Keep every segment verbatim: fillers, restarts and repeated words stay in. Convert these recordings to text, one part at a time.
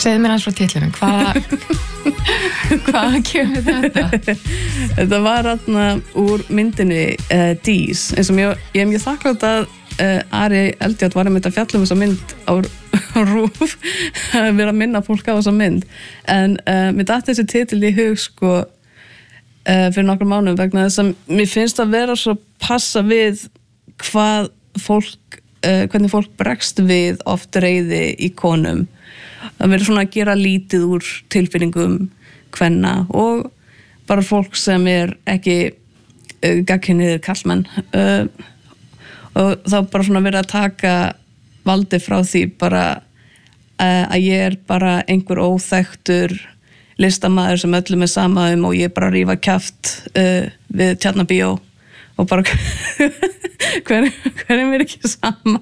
Segðu mér hans frá titlinum, hvað hvað kemur þetta? Þetta var þarna úr myndinni uh, Dís, eins og mjög, ég er mjög þakklátt að uh, Ari Eldjárn var einmitt að fjalla um þessa mynd á RÚV að vera að minna fólk á þessa mynd, en uh, mér datt þessi titil í hug sko uh, fyrir nokkrum mánuðum vegna þess að mér finnst að vera svo passa við hvað fólk, uh, hvernig fólk bregst við oft reiði í konum, að vera svona að gera lítið úr tilfinningum kvenna og bara fólk sem er ekki uh, gagnkynhneigðir karlmenn uh, og þá bara svona verið að taka valdi frá því bara uh, að ég er bara einhver óþekktur listamaður sem öllum er sama um og ég bara að rífa kjaft uh, við Tjarnarbíó og bara hver, hver er mér ekki sama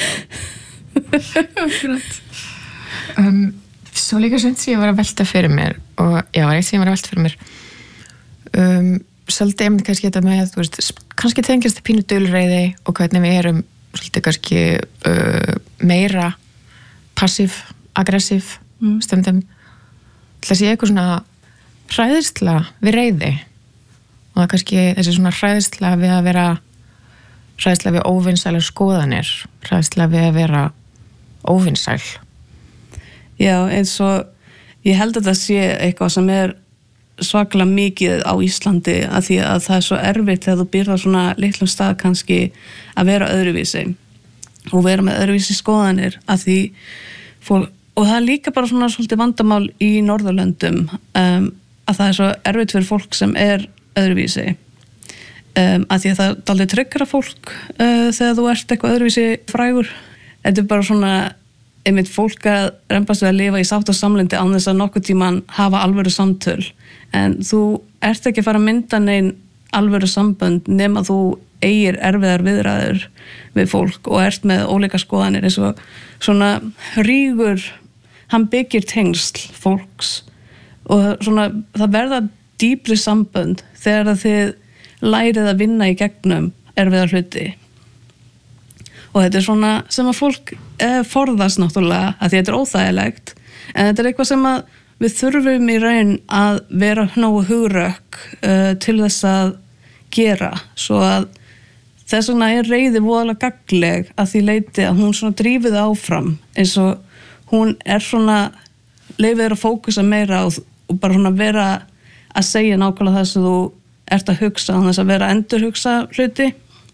Akkurat um, Svo líka sem ég var að velta fyrir mér og já, var eitt sem ég var að velta fyrir mér um, svolítið einmitt kannski þetta með þú veist, kannski tengist það pínu dulreiði og hvernig við erum svolítið kannski uh, meira passív, aggressív mm. stundum til að sé eitthvað svona hræðsla við reiði og það kannski þessi svona hræðsla við að vera hræðsla við óvinsælar skoðanir hræðsla við að vera óvinsæl. Já, eins og ég held að það sé eitthvað sem er svaklega mikið á Íslandi að því að það er svo erfitt þegar þú býrð á svona litlum stað kannski að vera öðruvísi og vera með öðruvísi skoðanir að því fólk, og það er líka bara svona svolítið vandamál í Norðurlöndum um, að það er svo erfitt fyrir fólk sem er öðruvísi um, að því að það er dálítið tryggra fólk uh, þegar þú ert eitthvað öðruvísi frægur. Þetta er bara svona einmitt fólk að rembast við að lifa í sátt og samlyndi án þess að nokkuð tíman hafa alvöru samtöl, en þú ert ekki að fara að mynda neinn alvöru sambönd nema þú eigir erfiðar viðræður við fólk og ert með ólíka skoðanir eins og svona rígur, hann byggir tengsl fólks og svona það verða dýpri sambönd þegar að þið lærið að vinna í gegnum erfiðar hluti. Og þetta er svona sem að fólk eh, forðast náttúrulega að því þetta er óþægilegt, en þetta er eitthvað sem að við þurfum í raun að vera nógu hugrökk uh, til þess að gera, svo að þess vegna er reiði voðalega gagnleg að því leiti að hún svona drífið áfram, eins og hún er svona leifið þér að fókusa meira og, og bara svona vera að segja nákvæmlega það sem þú ert að hugsa, þannig að vera að endurhugsa hluti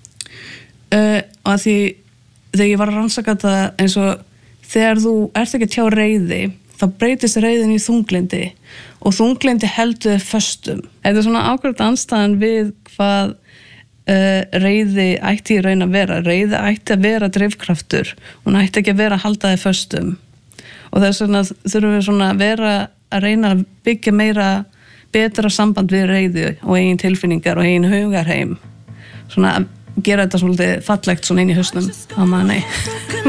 uh, og að því þegar ég var að rannsaka þetta eins og þegar þú ert ekki að tjá reiði þá breytist reiðin í þunglindi og þunglindi heldur þér föstum. Þetta er svona ákveðið andstæðan við hvað uh, reiði ætti í raun að vera. Reiði ætti að vera drifkraftur, hún ætti ekki að vera að halda þér föstum og þess vegna þurfum við svona að vera að reyna að byggja meira betra samband við reiði og eigin tilfinningar og eigin hugarheim, svona að gera þetta svolítið fallegt svona inn í hausnum á manni.